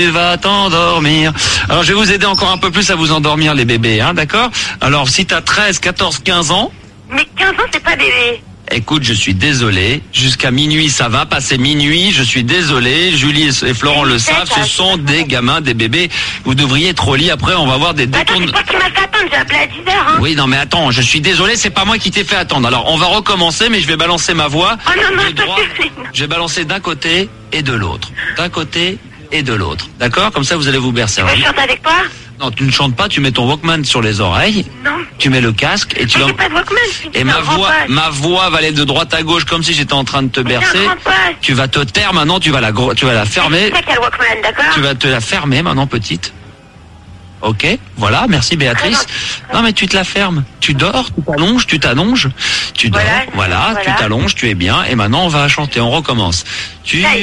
Tu vas t'endormir. Alors, je vais vous aider encore un peu plus à vous endormir, les bébés, hein, d'accord? Alors, si t'as 13, 14, 15 ans... Mais 15 ans, c'est pas bébé. Écoute, je suis désolé. Jusqu'à minuit, ça va passer minuit. Je suis désolé. Julie et Florent le savent. Ce sont des gamins, des bébés. Vous devriez être au lit. Après, on va voir des Attends, détournements. c'est toi qui m'as fait attendre. J'ai appelé à 10h, hein. Oui, non, mais attends. Je suis désolé. C'est pas moi qui t'ai fait attendre. Alors, on va recommencer, mais je vais balancer ma voix. Oh non, non, de droite. Je vais balancer d'un côté et de l'autre. D'un côté et de l'autre. D'accord? Comme ça, vous allez vous bercer. Je chante avec toi? Non, tu ne chantes pas. Tu mets ton Walkman sur les oreilles. Non. Tu mets le casque et tu J'ai pas de Walkman. et ma voix va aller de droite à gauche comme si j'étais en train de te bercer. Pas. Tu vas te taire maintenant, tu vas la fermer. C'est ça qu'il y a le Walkman, d'accord? Tu vas te la fermer maintenant, petite. Ok, voilà, merci Béatrice. Non mais tu te la fermes. Tu dors, tu t'allonges. Tu dors, voilà, tu t'allonges, tu es bien. Et maintenant on va chanter, on recommence.